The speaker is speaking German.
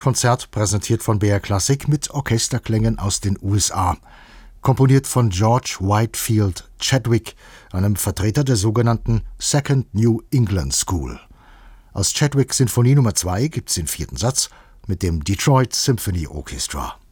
Konzert präsentiert von BR Classic mit Orchesterklängen aus den USA. Komponiert von George Whitefield Chadwick, einem Vertreter der sogenannten Second New England School. Aus Chadwick Sinfonie Nummer 2 gibt's den 4. Satz mit dem Detroit Symphony Orchestra.